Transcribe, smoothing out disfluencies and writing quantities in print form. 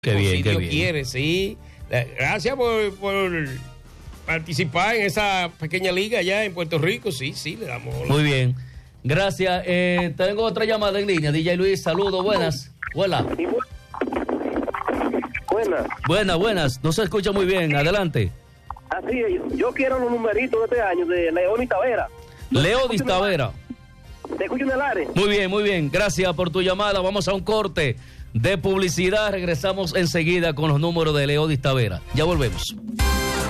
Qué bien, si qué Dios bien. quiere, sí. Gracias por participar en esa pequeña liga allá en Puerto Rico. Sí, le damos. Muy bien. Gracias. Tengo otra llamada en línea. DJ Luis, saludos, buenas. Hola. Buenas. No se escucha muy bien. Adelante. Así es, yo quiero los numeritos de este año de León y Tavera. Leodis Tavera. ¿Te escucho en el área? Muy bien. Gracias por tu llamada. Vamos a un corte de publicidad. Regresamos enseguida con los números de Leodis Tavera. Ya volvemos.